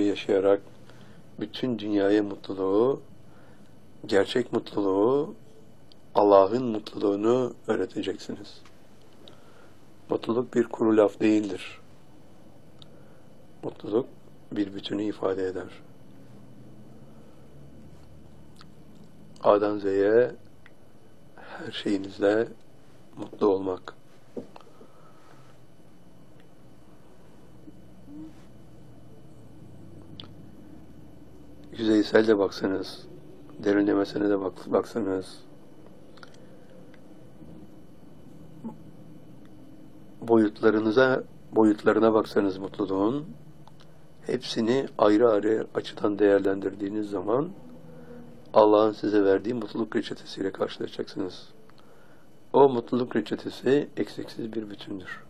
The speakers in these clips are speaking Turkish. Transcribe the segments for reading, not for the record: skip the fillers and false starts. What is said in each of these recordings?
yaşayarak bütün dünyaya mutluluğu, gerçek mutluluğu, Allah'ın mutluluğunu öğreteceksiniz. Mutluluk bir kuru laf değildir. Mutluluk bir bütünü ifade eder. A'dan Z'ye her şeyinizle mutlu olmak. Yüzeysel de baksanız, derinlemesine de baksanız, boyutlarına baksanız mutluluğun, hepsini ayrı ayrı açıdan değerlendirdiğiniz zaman Allah'ın size verdiği mutluluk reçetesiyle karşılaşacaksınız. O mutluluk reçetesi eksiksiz bir bütündür.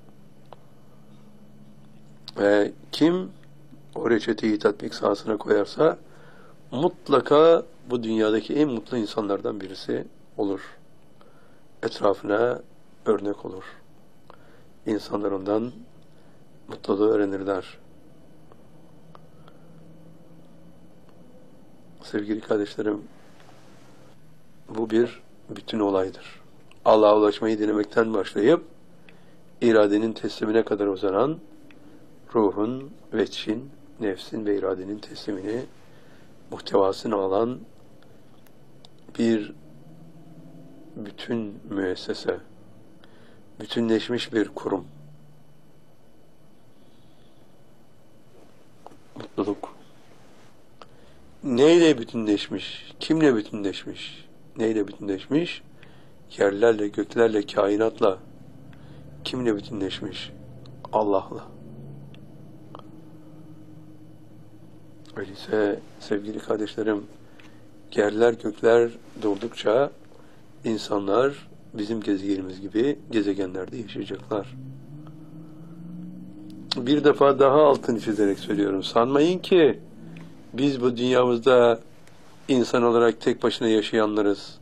Ve kim o reçeteyi tatbik sahasına koyarsa mutlaka bu dünyadaki en mutlu insanlardan birisi olur. Etrafına örnek olur. İnsanlar ondan mutluluğu öğrenirler. Sevgili kardeşlerim, bu bir bütün olaydır. Allah'a ulaşmayı dilemekten başlayıp iradenin teslimine kadar uzanan ruhun, veçhin, nefsin ve iradenin teslimini muhtevasını alan bir bütün müessese, bütünleşmiş bir kurum. Mutluluk. Neyle bütünleşmiş? Kimle bütünleşmiş? Neyle bütünleşmiş? Yerlerle, göklerle, kainatla. Kimle bütünleşmiş? Allah'la. Öyleyse sevgili kardeşlerim, yerler gökler durdukça insanlar bizim gezegenimiz gibi gezegenlerde yaşayacaklar. Bir defa daha altını çizerek söylüyorum. Sanmayın ki biz bu dünyamızda insan olarak tek başına yaşayanlarız.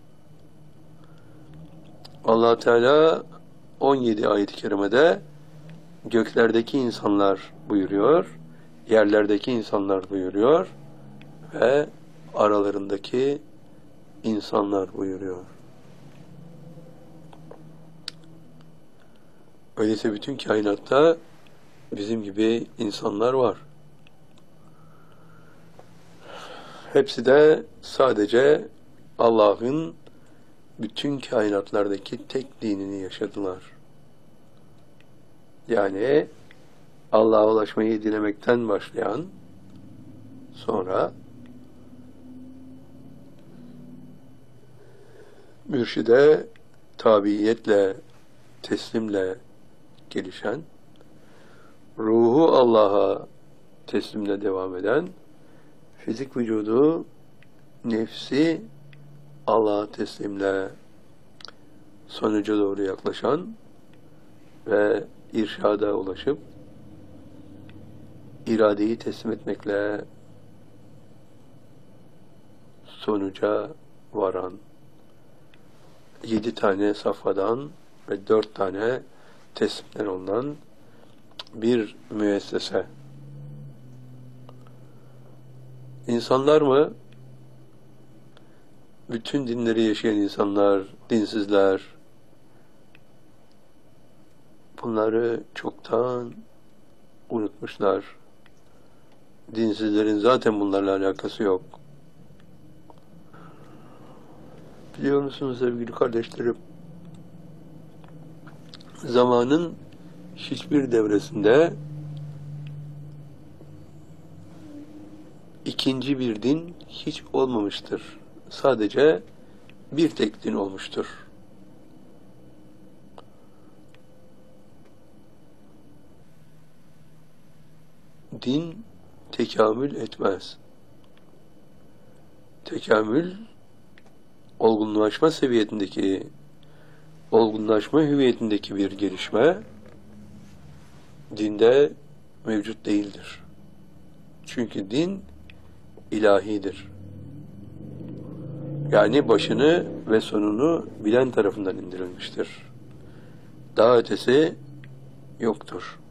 Allah Teala 17 ayet-i kerimede göklerdeki insanlar buyuruyor, yerlerdeki insanlar buyuruyor ve aralarındaki insanlar buyuruyor. Öyleyse bütün kainatta bizim gibi insanlar var. Hepsi de sadece Allah'ın bütün kainatlardaki tek dinini yaşadılar. Yani Allah'a ulaşmayı dilemekten başlayan, sonra mürşide tabiiyetle, teslimle gelişen, ruhu Allah'a teslimle devam eden, fizik vücudu, nefsi Allah'a teslimle sonuca doğru yaklaşan ve irşada ulaşıp iradeyi teslim etmekle sonuca varan 7 tane safhadan ve 4 tane teslimden olunan bir müessese. İnsanlar mı? Bütün dinleri yaşayan insanlar, dinsizler, bunları çoktan unutmuşlar. Dinsizlerin zaten bunlarla alakası yok. Biliyor musunuz sevgili kardeşlerim? Zamanın hiçbir devresinde ikinci bir din hiç olmamıştır. Sadece bir tek din olmuştur. Din tekamül etmez. Tekamül, olgunlaşma seviyetindeki, olgunlaşma hüviyetindeki bir gelişme dinde mevcut değildir. Çünkü din ilahidir. Yani başını ve sonunu bilen tarafından indirilmiştir. Daha ötesi yoktur.